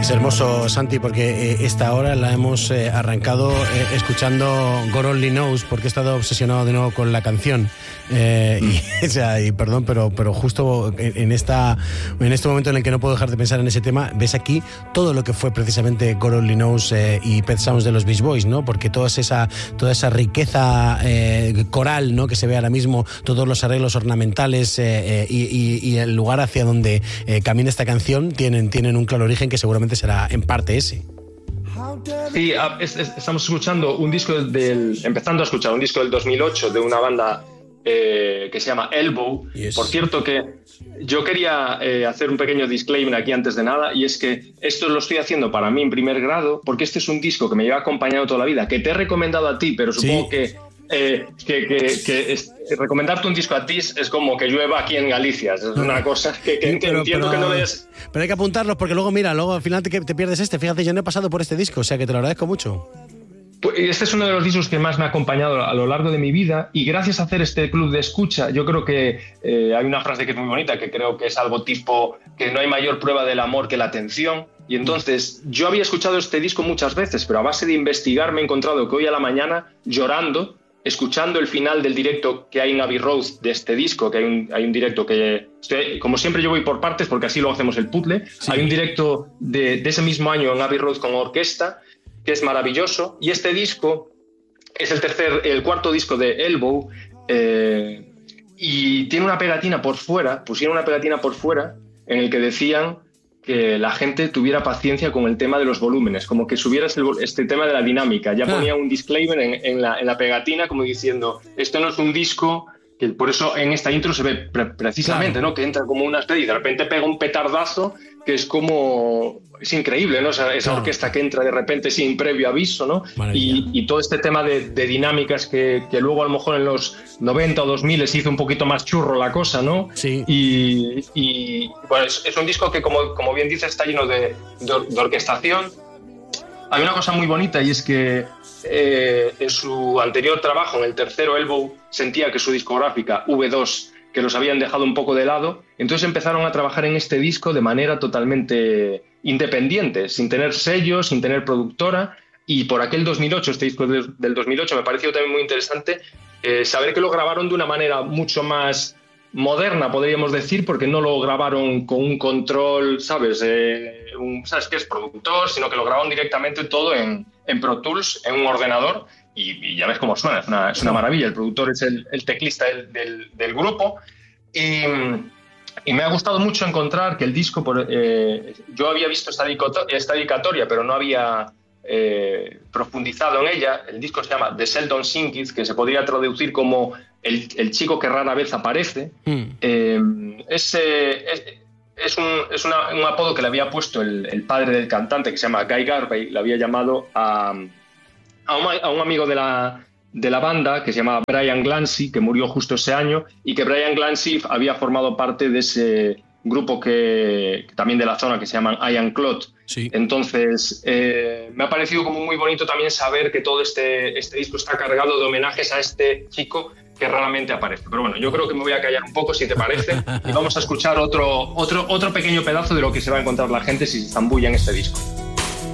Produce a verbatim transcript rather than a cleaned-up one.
Es hermoso, Santi, porque eh, esta hora la hemos eh, arrancado eh, escuchando God Only Knows, porque he estado obsesionado de nuevo con la canción. Eh, y, o sea, y perdón, pero, pero justo en, en, esta, en este momento en el que no puedo dejar de pensar en ese tema, ves aquí todo lo que fue precisamente God Only Knows eh, y Pet Sounds de los Beach Boys, ¿no? Porque toda esa, toda esa riqueza eh, coral, ¿no?, que se ve ahora mismo, todos los arreglos ornamentales eh, eh, y, y, y el lugar hacia donde eh, camina esta canción tienen, tienen un claro origen que seguramente será en parte ese. Sí, es, es, estamos escuchando un disco del, empezando a escuchar un disco del dos mil ocho de una banda eh, que se llama Elbow. Yes. Por cierto, que yo quería eh, hacer un pequeño disclaimer aquí antes de nada, y es que esto lo estoy haciendo para mí en primer grado, porque este es un disco que me lleva acompañado toda la vida, que te he recomendado a ti, pero supongo sí. que Eh, que, que, que es, recomendarte un disco a ti es como que llueva aquí en Galicia. Es una cosa que, que, que pero, entiendo pero, que no es. Pero hay que apuntarlos, porque luego, mira, luego al final te, te pierdes este. Fíjate, yo no he pasado por este disco, o sea que te lo agradezco mucho. Pues este es uno de los discos que más me ha acompañado a lo largo de mi vida, y gracias a hacer este club de escucha, yo creo que eh, hay una frase que es muy bonita, que creo que es algo tipo que no hay mayor prueba del amor que la atención. Y entonces yo había escuchado este disco muchas veces, pero a base de investigar me he encontrado que hoy a la mañana, llorando, escuchando el final del directo que hay en Abbey Road de este disco, que hay un, hay un directo que, estoy, como siempre yo voy por partes porque así lo hacemos el puzzle, sí. Hay un directo de, de ese mismo año en Abbey Road con orquesta, que es maravilloso, y este disco es el tercer, el cuarto disco de Elbow, eh, y tiene una pegatina por fuera, pusieron una pegatina por fuera en el que decían que la gente tuviera paciencia con el tema de los volúmenes, como que subieras el, este tema de la dinámica. Ya ponía un disclaimer en, en, la, en la pegatina como diciendo, esto no es un disco, que por eso en esta intro se ve pre precisamente, claro, ¿no?, que entra como una especie y de repente pega un petardazo que es como... es increíble, ¿no? Esa, esa claro. orquesta que entra de repente sin previo aviso, ¿no? Y, y todo este tema de, de dinámicas que, que luego a lo mejor en los noventa o dos mil se hizo un poquito más churro la cosa, ¿no? Sí. Y, y bueno, es, es un disco que, como, como bien dices, está lleno de, de, de orquestación. Hay una cosa muy bonita, y es que eh, en su anterior trabajo, en el tercero Elbow, sentía que su discográfica V dos, que los habían dejado un poco de lado, entonces empezaron a trabajar en este disco de manera totalmente independiente, sin tener sellos, sin tener productora, y por aquel dos mil ocho, este disco del dos mil ocho me pareció también muy interesante eh, saber que lo grabaron de una manera mucho más moderna, podríamos decir, porque no lo grabaron con un control, ¿sabes? Eh, un, ¿sabes qué es productor? Sino que lo grabaron directamente todo en, en Pro Tools, en un ordenador, y, y ya ves cómo suena, es una, es una maravilla. El productor es el, el teclista del, del, del grupo, y, y me ha gustado mucho encontrar que el disco, por, eh, yo había visto esta, esta dedicatoria, pero no había eh, profundizado en ella. El disco se llama The Seldom Seen Kid, que se podría traducir como el, el chico que rara vez aparece. Mm. Eh, es, eh, es, es, un, es una, un apodo que le había puesto el, el padre del cantante, que se llama Guy Garvey, le había llamado a... A un, a un amigo de la, de la banda que se llamaba Brian Glancy, que murió justo ese año, y que Brian Glancy había formado parte de ese grupo que, que también de la zona, que se llaman Iron Clot. Sí. Entonces, eh, me ha parecido como muy bonito también saber que todo este, este disco está cargado de homenajes a este chico que raramente aparece. Pero bueno, yo creo que me voy a callar un poco, si te parece, y vamos a escuchar otro, otro, otro pequeño pedazo de lo que se va a encontrar la gente si se zambulla en este disco.